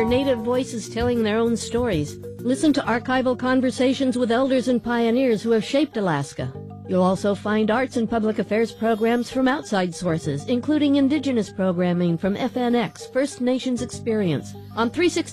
hear native voices telling their own stories. Listen to archival conversations with elders and pioneers who have shaped Alaska. You'll also find arts and public affairs programs from outside sources, including Indigenous programming from FNX, First Nations Experience. On 360